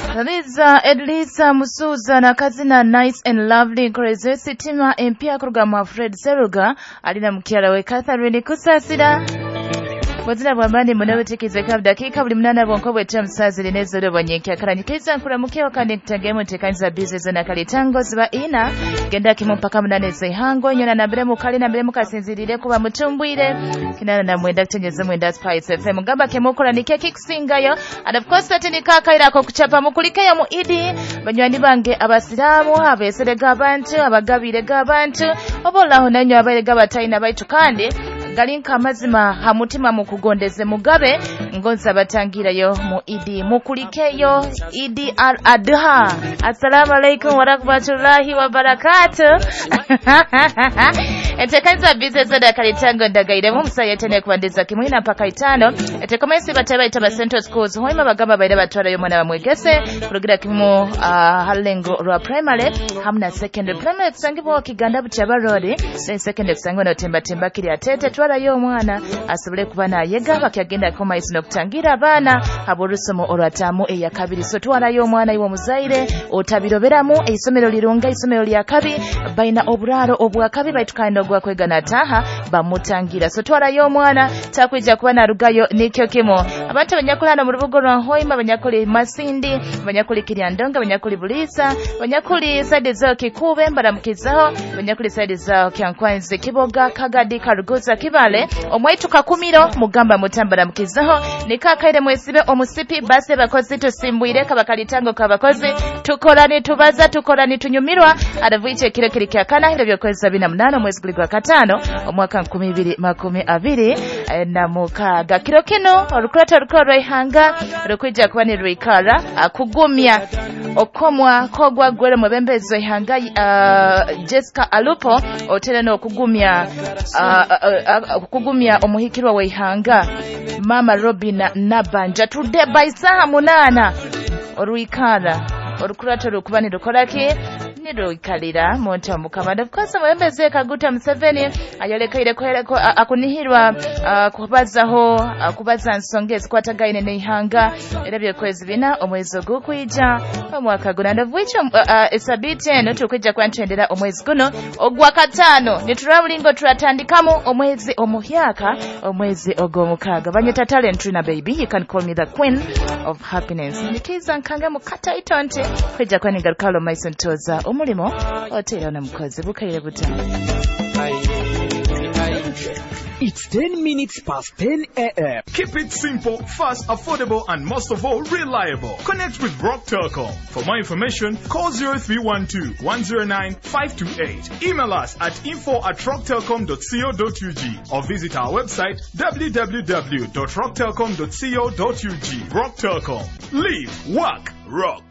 Liza Edlisa Musuza na kazina Nice and Lovely Crazy Sitima empia kurugama Fred Seruga alina mukyala we Catherine Kusasira Bozina bwambani munabutekize ka dakika buli munana bwonko bwetya musazi linezero bwanyekya kalanyikiza nkula mukyo connect game tekanza business na kalitango ziba ina genda kimu mpaka munane zehango nyona na mbere mukali na mbere mukasinzirire kuba mutumbwire kinana na mwenda kutenyeza mwenda Spice FM ngamba kemukola nike kiksingayo and of course tatini kakaira ko kuchapa mukulikeyo mu idi banywani bange abasiramu abeserega abantu abagabire gabantu obola nanyo abalega batayina baitu kandi galinka amazima hamutima mukugondeze mugabe ngonza batangirayo mu idi mukulikeyo idi al-adha. Assalamu alaikum wa rahmatullahi wa barakatuh. Etekanza business da kalitango ndagaire mu musayetene kubandeza kimwina mpaka 5 etekomesi bataba itaba Central Schools hoima bagamba baida batwara yo mwana bamwegese kurugira kimu halengo rwa primary hamna secondary primary tsangibo kiganda buchaba road then secondary tsango no temba kiri atete twara yo mwana asubule kubana yega bakagenda koma isino kutangira abana haborusomo oratamu eya kabiri so twara yo mwana iwo muzaire otabiroberamu eisomero lirunga isomero lya kabi baina oburaro obwa kabi baitukanda gwa kwegana taha bamutangira so twara yo mwana takwija kubana rugayo nikyo kimo abantu banyakulana mu rubugo rwa hoima banyakuli Masindi banyakuli Kiryandonga banyakuli Bulisa banyakuli side zo Kikube mbaramukizaho banyakuli side zo Kyankwanze Kiboga Kagadi Karuguza Kibale omwaituka kumiro mugamba mutambara mukizaho nikakaire mwesibe omusipi base bakozi tusimbwire kabakalitango kabakozi tukolani tubaza tukolani tunyumirwa adavuiche kile kirikyakana hilo byokweza 28 mwezi gwa katano omwaka 2020 na mukaga kiro kino olukurata rukoro ihanga rukwija kwani ruikara kugumya okomwa kogwa gwere mubembezo ihanga Jessica Alupo otele no kugumya omuhikirwa we ihanga Mama Robin Nabanja tude baisaha munana oruikara orukurata rukubani rukoraki niro ikalira monta mukamanda because mwembeze kaguta Museveni ayolekaire ko akunihirwa kubaza nsongezi kwatagaine ne ihanga erabye kwezi bina omwezo gukwija omwaka gunanda vuicho esabite no tukwijja kwantendera omwezi guno ogwa katano niturabulingo turatandikamu omwezi omuhyaka omwezi ogomukaga banyeta talent na baby you can call me the queen of happiness nikiza nkanga mukata itonte kwijja kwanigarukalo Maison Toza omulimo otera na mukozi bukaire butano. It's 10 minutes past 10 a.m. Keep it simple, fast, affordable, and most of all, reliable. Connect with Rock Telecom. For more information, call 0312-109-528. Email us at info@rocktelecom.co.ug or visit our website www.rocktelecom.co.ug. Rock Telecom. Live, work, rock.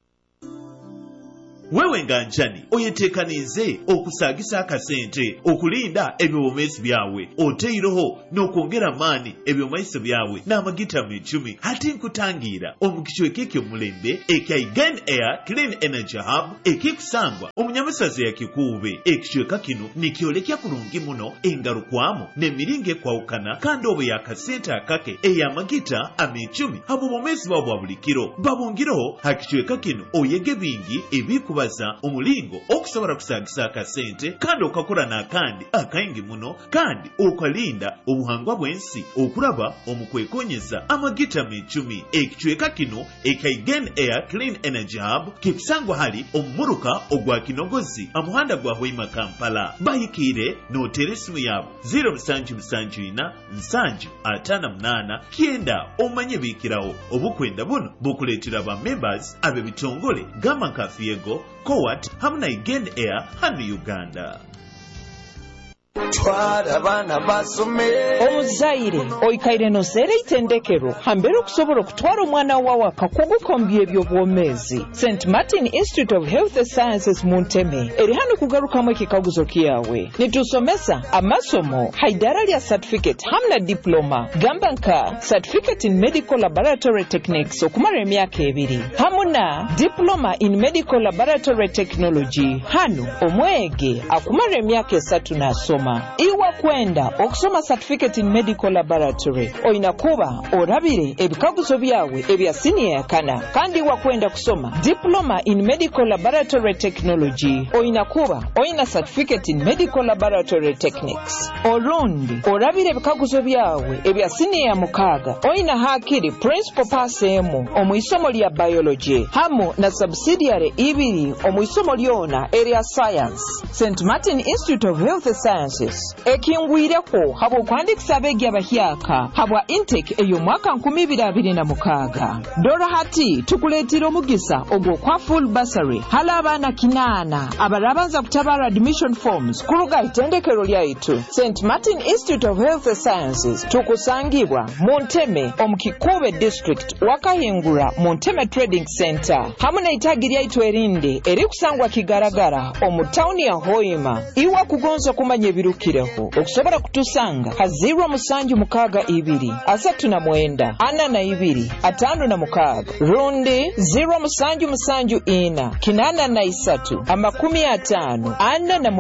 Wewe nganjani oyetekanize okusagisa akasente okulinda ebyomezi byawe oteiroho n'okwongera maani ebyomezi byawe n'amagita 10 hati nkutangira omukichwe kekyo mulembe ekaigen air clean energy hub ekikusangwa omunyamisaze yakikube ekichweka kino nikyolekya kurungi muno engarukwamo nemiringe kwaukana kandi obo yakasente akake eyamagita 10 abo bomezi babo bulikiro babungiroho hakichweka kino oyege bingi ebikuba omulingo okusobora kusagisa akasente kandi okakora n'akandi akayingi muno kandi okalinda obuhangwa bwensi okuraba omukwekonyeza amagita 10 ekichweka kino ekaigen air clean energy hub kikusangwa hali omumuruka ogwa kinogozi amuhanda gwa Hoima Kampala bayikire noteresimu yabo 0774 kienda omanye bikirawo obukwenda buno bukuletera ba members abe bitongole gama nkafiyego Kowat hamna igen air hano Uganda. Omuzaire oikaire no sere itendekero hambere okusobola okutwala omwana wawe akakugukombye ebyobwomezi. St. Martin Institute of Health Sciences Munteme eri hano kugarukamu ekikaguzo kiyawe nitusomesa amasomo haidara lya certificate hamna diploma gamba nka certificate in medical laboratory techniques okumara emyaka 2 hamuna diploma in medical laboratory technology hano omwege akumara emyaka 3 nasoma diploma. Iwa kwenda okusoma certificate in medical laboratory. Oyina kuba orabire ebikaguzo byawe ebya senior yakana. Kandi iwa kwenda kusoma diploma in medical laboratory technology. Oyina kuba oyina certificate in medical laboratory techniques. Orundi orabire ebikaguzo byawe ebya senior mukaaga. Oyina hakiri principal pass emu omwisomo lya biology hamu na subsidiary ibiri omwisomo lyona area science. St. Martin Institute of Health Sciences ekingwireko habo kwandikisa abegi abahyaka habwa intake eyo mwaka 2026. Dora hati tukuletira omugisa ogwo kwa full bursary hala abana kinana abarabanza kutabara admission forms kuruga itendekero lyaitu. St. Martin Institute of Health Sciences tukusangibwa Monteme omukikube district wakahingura Monteme Trading Center hamuna itagiri yaitu erinde eri kusangwa kigaragara omutauni ya Hoima. Iwa kugonza kumanya ebirukireho okusobora kutusanga ha 072 392 452 rundi 077 4 8 3 50 4